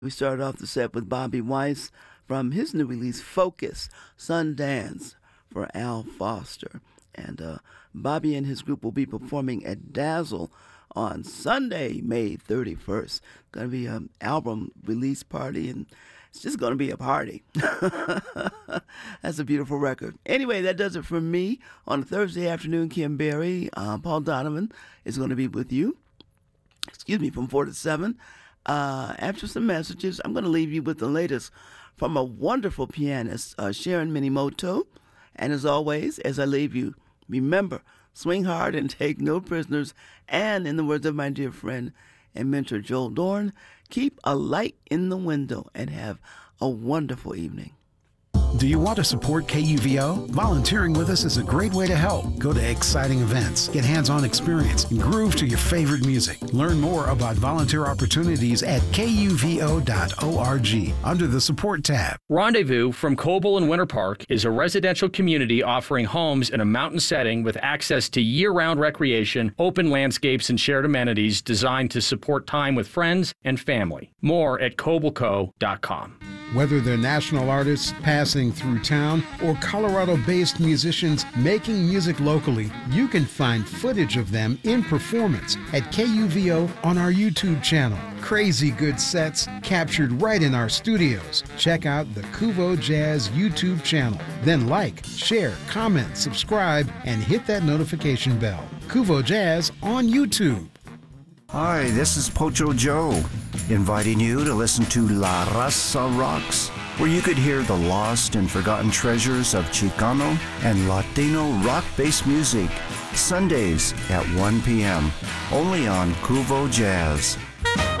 We started off the set with Bobby Weiss from his new release, Focus, Sundance for Al Foster. And Bobby and his group will be performing at Dazzle on Sunday, May 31st. Going to be an album release party, and it's just going to be a party. That's a beautiful record. Anyway, that does it for me. On a Thursday afternoon, Kim Berry, Paul Donovan is going to be with you. From 4 to 7. After some messages, I'm going to leave you with the latest from a wonderful pianist, Sharon Minimoto. And as always, as I leave you, remember, swing hard and take no prisoners. And in the words of my dear friend and mentor, Joel Dorn, keep a light in the window and have a wonderful evening. Do you want to support KUVO? Volunteering with us is a great way to help. Go to exciting events, get hands-on experience, and groove to your favorite music. Learn more about volunteer opportunities at kuvo.org under the Support tab. Rendezvous from Coble and Winter Park is a residential community offering homes in a mountain setting with access to year-round recreation, open landscapes, and shared amenities designed to support time with friends and family. More at cobleco.com. Whether they're national artists passing through town or Colorado-based musicians making music locally, you can find footage of them in performance at KUVO on our YouTube channel. Crazy good sets captured right in our studios. Check out the Kuvo Jazz YouTube channel. Then like, share, comment, subscribe, and hit that notification bell. Kuvo Jazz on YouTube. Hi, this is Pocho Joe, inviting you to listen to La Raza Rocks, where you could hear the lost and forgotten treasures of Chicano and Latino rock-based music, Sundays at 1 p.m., only on Kuvo Jazz.